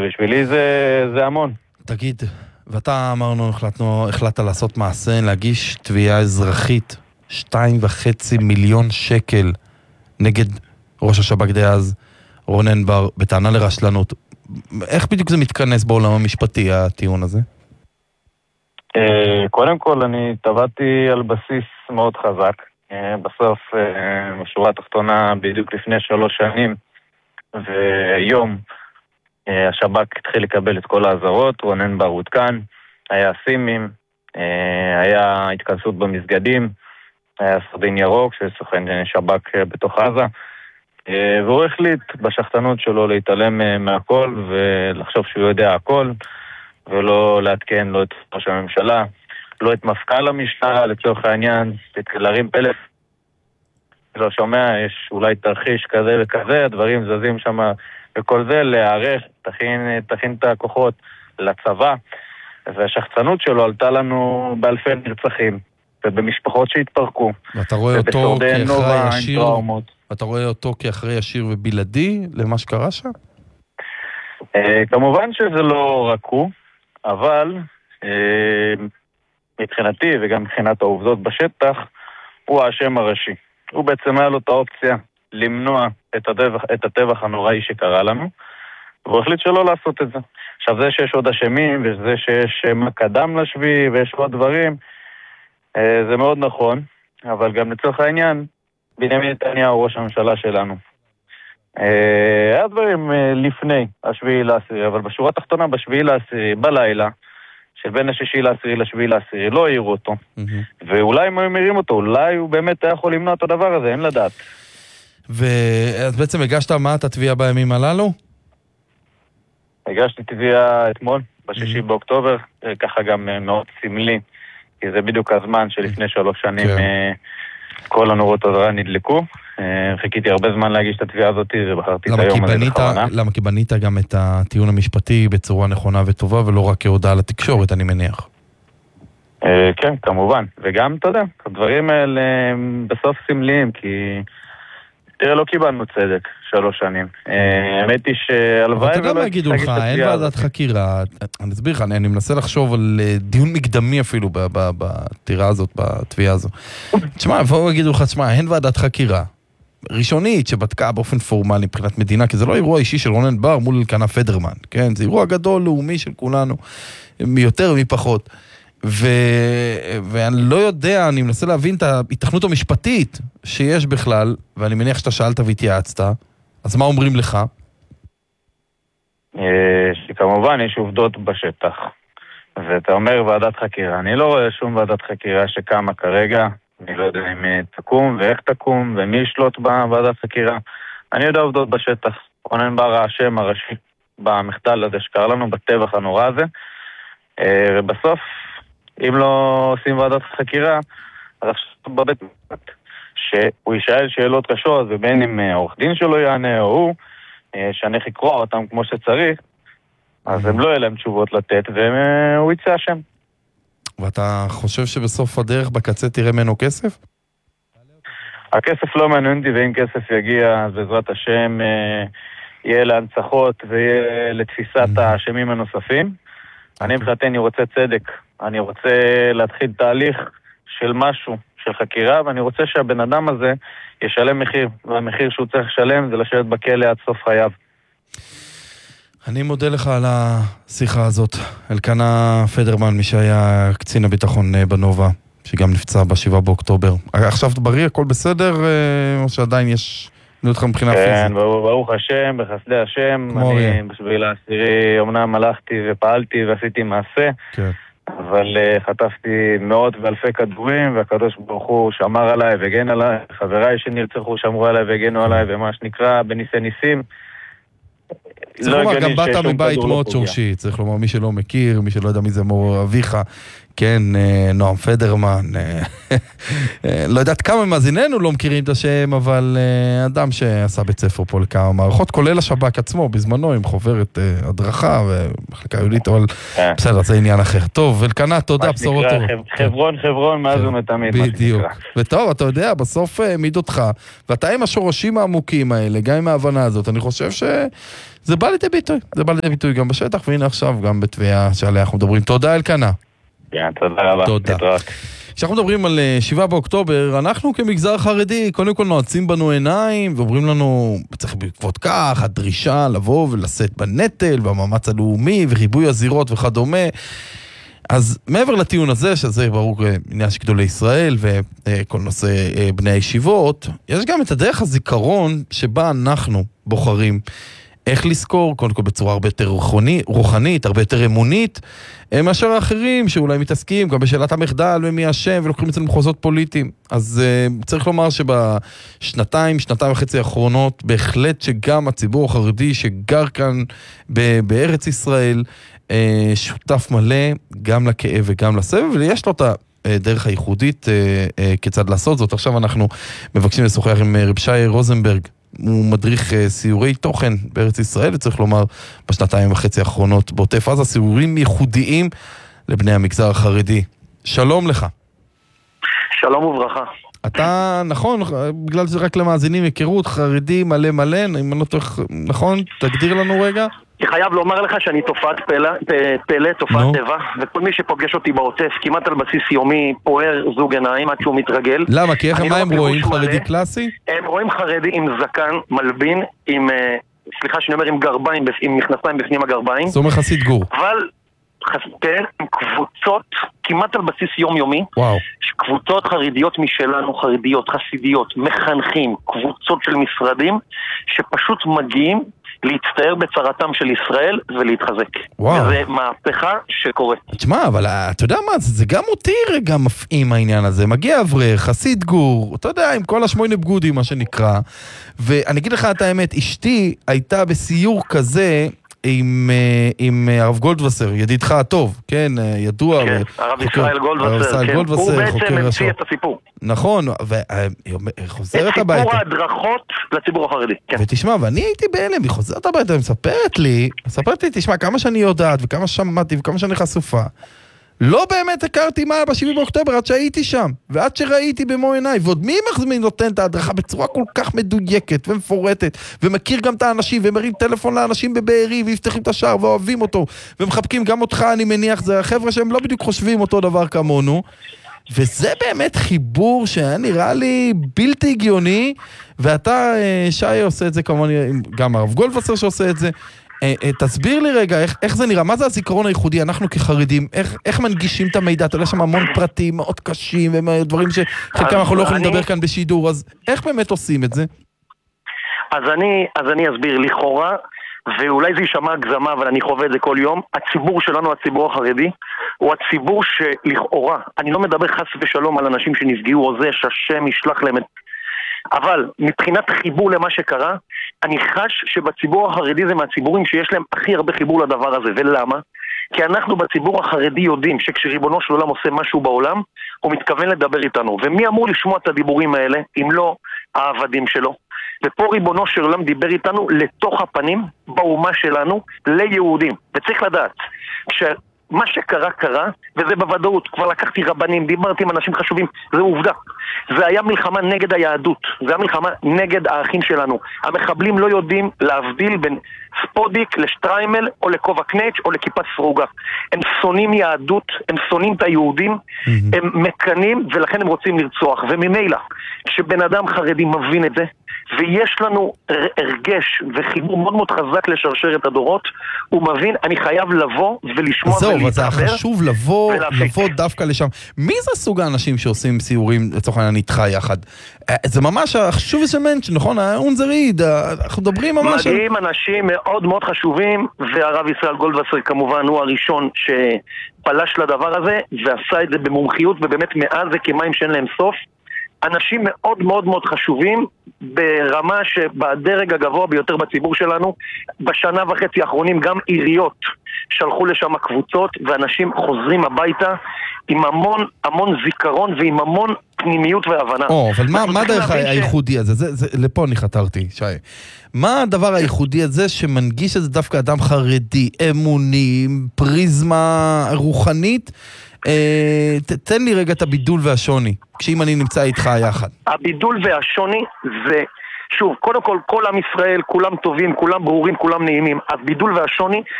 ובשבילי זה המון. תגיד, ואתה אמרנו, החלטת לעשות מעשה, להגיש תביעה אזרחית, 2.5 מיליון שקל נגד ראש השב"כ דאז, רונן בר, בטענה לרשלנות. איך בדיוק זה מתכנס בעולם המשפטי, הטיעון הזה? קודם כל, אני טבעתי על בסיס מאוד חזק. בסוף, בשורה התחתונה, בדיוק לפני 3 שנים, ויום, השב"כ התחיל לקבל את כל האזהרות, רונן בר עודכן, היה סימים, היה התכנסות במסגדים, היה סרדין ירוק, שסוכן שב"כ בתוך עזה, והוא החליט בשחצנות שלו להתעלם מהכל, ולחשוב שהוא יודע הכל, ולא להתקן לא את ראש הממשלה, לא את מפכ"ל המשטרה, לצורך העניין, להרים פלאפון. לא שומע, יש אולי תרחיש כזה וכזה, הדברים זזים שם וכל זה, להערך, תכין את הכוחות לצבא, והשחצנות שלו עלתה לנו באלפי נרצחים, ובמשפחות שהתפרקו. ואתה רואה אותו כאחראי ישיר, אתה רואה אותו כאחראי ישיר ובלעדי למה שקרה שם? כמובן שזה לא רק הוא, אבל מבחינתי וגם מבחינת העובדות בשטח, הוא האשם הראשי. הוא בעצם היה לו את האופציה למנוע את הטבח הנוראי שקרה לנו, והוא החליט שלא לעשות את זה. עכשיו זה שיש עוד אשמים, וזה שיש מה קדם לשבי, ויש עוד דברים, זה מאוד נכון, אבל גם לצורך העניין, בנימין נתניהו ראש הממשלה שלנו. היה דברים לפני 7/10, אבל בשורה התחתונה 7/10, בלילה, של בין 6/10 ל7/10, לא העירו אותו. ואולי אם היו מעירים אותו, אולי הוא באמת היה יכול למנוע את הדבר הזה, אין לדעת. אז בעצם הגשת מה את התביעה בימים הללו? הגשתי תביעה אתמול, ב6 באוקטובר, ככה גם מאוד סמלי, כי זה בדיוק הזמן שלפני 3 שנים כל הנורות הזרה נדלקו. חיכיתי הרבה זמן להגיש את התביעה הזאת, ובחרתי את היום הזה בכוונה. למה? כי בנית גם את הטיעון המשפטי בצורה נכונה וטובה, ולא רק כהודעה לתקשורת, אני מניח. כן, כמובן. וגם, אתה יודע, הדברים האלה בסוף סמליים, כי לא קיבלנו צדק 3 שנים. האמת היא שהלוואי... אתה יודע מה יגידו לך, אין ועדת חקירה, אני אסביר לך, אני מנסה לחשוב על דיון מקדמי אפילו בתירה הזאת, בתביעה הזו. תשמע, איפה יגידו לך, תשמע, אין ועדת חקירה ראשונית שבדקה באופן פורמלי מבחינת מדינה, כי זה לא אירוע אישי של רונן בר מול אלקנה פדרמן, כן? זה אירוע גדול, לאומי של כולנו, מיותר מפחות. ואני לא יודע, אני מנסה להבין את ההתכנות המשפטית שיש בכלל, ואני מניח שאתה שאלת והתייעצת, אז מה אומרים לך? שכמובן יש עובדות בשטח, ואתה אומר ועדת חקירה. אני לא רואה שום ועדת חקירה שקמה כרגע, אני לא יודע אם תקום ואיך תקום ומי ישלוט בוועדת חקירה. אני יודע עובדות בשטח. רונן בר האשם הראשי במחדל הזה שקרה לנו, בטבח הנורא הזה, ובסוף אם לא עושים ועדת חקירה, אז עכשיו בבית משפט, שהוא ישאל שאלות קשות, ובין אם עורך דין שלו יענה או הוא, שאני לקרוא אותם כמו שצריך, אז הם לא יהיו להם תשובות לתת, והוא יצא השם. ואתה חושב שבסוף הדרך בקצה תראה ממנו כסף? הכסף לא מעניין אותי, ואם כסף יגיע, אז בעזרת השם יהיה להנצחות ויהיה לתפיסת האשמים הנוספים. אני מבחינתי רוצה צדק. אני רוצה להתחיל תהליך של משהו, של חקירה, ואני רוצה שהבן אדם הזה ישלם מחיר, והמחיר שהוא צריך לשלם זה לשבת בכלא עד סוף חייו. אני מודה לך על השיחה הזאת. אלקנה פדרמן, מי שהיה קצין הביטחון בנובה, שגם נפצע ב7 באוקטובר. עכשיו בריא, הכל בסדר, או שעדיין יש נותך מבחינה פיזית? כן, ברוך השם, בחסדי השם. אני ב7/10 אמנם הלכתי ופעלתי ועשיתי מעשה. כן. אבל חטפתי מאות ואלפי כדורים, והקדוש ברוך הוא שמר עליי והגן עליי, חבריי שנרצחו שמרו עליי והגנו עליי, ומה שנקרא בניסי ניסים. צריך לומר, גם באת מבית מאוד שורשי, צריך לומר, מי שלא מכיר, מי שלא יודע מי זה מור אביך, כן, נועם פדרמן, לא יודעת כמה מאזיננו לא מכירים את השם, אבל אדם שעשה בית ספר פה לכמה מערכות, כולל השב"כ עצמו, בזמנו, עם חוברת הדרכה ומחלקה יהודית, אבל בסדר, זה עניין אחר. טוב, אלקנה, תודה, בשורות טוב. חברון, מאז ומתמיד. בדיוק. וטוב, אתה יודע, בסוף העמיד אותך, ואתה עם השורשים העמוקים האלה, גם עם ההבנה הזאת, אני חושב זה בא לידי ביטוי גם בשטח, והנה עכשיו גם בתביעה שעליה אנחנו מדברים. תודה אלקנה. כן, תודה רבה. תודה. כשאנחנו מדברים על 7 באוקטובר, אנחנו כמגזר חרדי, קודם כל נועצים בנו עיניים, ואומרים לנו, צריך בעקבות כך, הדרישה לבוא ולשאת בנטל, והמאמץ הלאומי, וריבוי הזירות וכדומה. אז מעבר לטיעון הזה, שזה ברור עניין של גדולי ישראל, וכל נושא בני הישיבות, יש גם את הדרך הזיכרון, שבה אנחנו בוחרים איך לזכור, קודם כל בצורה הרבה יותר רוחנית, הרבה יותר אמונית, מאשר האחרים שאולי מתעסקים גם בשאלת המחדל ומי אשם, ולוקחים את זה למחוזות פוליטיים. אז צריך לומר שבשנתיים וחצי האחרונות, בהחלט שגם הציבור החרדי שגר כאן בארץ ישראל, שותף מלא גם לכאב וגם לסבב, ויש לו את הדרך הייחודית כיצד לעשות זאת. עכשיו אנחנו מבקשים לשוחח עם רב שי רוזנברג, הוא מדריך סיורי תוכן בארץ ישראל, וצריך לומר בשנתיים וחצי האחרונות בעוטף עזה, סיורים ייחודיים לבני המגזר החרדי. שלום לך. שלום וברכה. אתה, נכון, בגלל זה רק למאזינים, היכרות חרדי מלא, אם אני לא טועה, נכון? תגדיר לנו רגע. אני חייב לומר לך שאני תופעת פלא, תופעת טבע, וכל מי שפוגש אותי בעוטף, כמעט על בסיס יומי, פוער זוג עיניים עד שהוא מתרגל. למה? כי איך מה הם רואים? חרדי קלאסי? הם רואים חרדי עם זקן, מלבין, עם, סליחה שאני אומר, עם גרביים, עם מכנסיים בפנים הגרביים. זאת אומרת חסיד גור. אבל, כן, עם קבוצות, כמעט על בסיס יומיומי, קבוצות חרדיות משלנו, חרדיות, חסידיות, מחנכים, קבוצות של משרדים, שפשוט מגיעים להצטער בצרתם של ישראל ולהתחזק. וזה מהפכה שקורית. תשמע, אבל אתה יודע מה, זה גם אותי רגע מפעים העניין הזה. מגיע אברך, חסיד גור, אתה יודע, עם כל השמונה בגודים, מה שנקרא. ואני אגיד לך את האמת, אשתי הייתה בסיור כזה עם הרב גולדווסר, ידידך הטוב, כן, ידוע. כן, הרב ישראל גולדווסר, כן. הוא בעצם המציא את הסיפור. נכון, וחוזרת הביתה. את סיפור ההדרכות לציבור החרדי. ותשמע, ואני הייתי בהלם, היא חוזרת הביתה, ומספרת לי, תשמע, כמה שאני יודעת, וכמה שמעתי, וכמה שאני חשופה, לא באמת הכרתי מה היה ב7 באוקטובר עד שהייתי שם, ועד שראיתי במו עיניי, ועוד מי נותן את ההדרכה בצורה כל כך מדויקת ומפורטת, ומכיר גם את האנשים, ומרים טלפון לאנשים בבארי, ויפתחים את השער, ואוהבים אותו, ומחבקים גם אותך, אני מניח, זה החבר'ה שהם לא בדיוק חושבים אותו דבר כמונו, וזה באמת חיבור שהיה נראה לי בלתי הגיוני, ואתה, שי, עושה את זה כמובן, גם הרב גולדווסר שעושה את זה, תסביר לי רגע, איך זה נראה? מה זה הזיכרון הייחודי? אנחנו כחרדים, איך מנגישים את המידע? אתה יודע שם המון פרטים מאוד קשים, ודברים שחלקם אנחנו לא יכולים לדבר כאן בשידור, אז איך באמת עושים את זה? אז אני אסביר, לכאורה, ואולי זה יישמע הגזמה, אבל אני חווה את זה כל יום, הציבור שלנו, הציבור החרדי, הוא הציבור שלכאורה, אני לא מדבר חס ושלום על אנשים שנפגעו או זה, שהשם ישלח להם את... אבל מבחינת חיבור למה שקרה, אני חש שבציבור החרדי זה מהציבורים שיש להם הכי הרבה חיבור לדבר הזה. ולמה? כי אנחנו בציבור החרדי יודעים שכשריבונו של עולם עושה משהו בעולם, הוא מתכוון לדבר איתנו. ומי אמור לשמוע את הדיבורים האלה, אם לא העבדים שלו? ופה ריבונו של עולם דיבר איתנו לתוך הפנים, באומה שלנו, ליהודים. וצריך לדעת, מה שקרה קרה, וזה בוודאות, כבר לקחתי רבנים, דיברתי עם אנשים חשובים, זה עובדה. זה היה מלחמה נגד היהדות, זה היה מלחמה נגד האחים שלנו. המחבלים לא יודעים להבדיל בין ספודיק לשטריימל או לקובה קנץ' או לכיפה סרוגה. הם שונאים יהדות, הם שונאים את היהודים, הם מקנים ולכן הם רוצים לרצוח. וממילא, כשבן אדם חרדי מבין את זה, ויש לנו הרגש וחיבור מאוד מאוד חזק לשרשרת הדורות, הוא מבין, אני חייב לבוא ולשמוע ולהתעבר. זהו, זה חשוב לבוא דווקא לשם. מי זה סוג האנשים שעושים סיורים לצורך העניין איתך יחד? זה ממש חשוב לשמנץ', נכון? אונזריד, אנחנו מדברים ממש... מדהים, אנשים מאוד מאוד חשובים, והרב ישראל גולדווסר כמובן הוא הראשון שפלש לדבר הזה, ועשה את זה במומחיות, ובאמת מאז זה כמים שאין להם סוף. אנשים מאוד מאוד מאוד חשובים ברמה שבדרג הגבוה ביותר בציבור שלנו, בשנה וחצי האחרונים גם עיריות שלחו לשם קבוצות, ואנשים חוזרים הביתה עם המון זיכרון ועם המון פנימיות והבנה. אבל מה הדרך הייחודי הזה? לפה אני חתרתי, שי. מה הדבר הייחודי הזה שמנגיש את זה דווקא אדם חרדי, אמוני, פריזמה רוחנית? תן לי רגע את הבידול והשוני, כשאם אני נמצא איתך יחד. הבידול והשוני זה שוב, קודם כל עם ישראל, כולם טובים, כולם ברורים, כולם נעימים. הבידול והשוני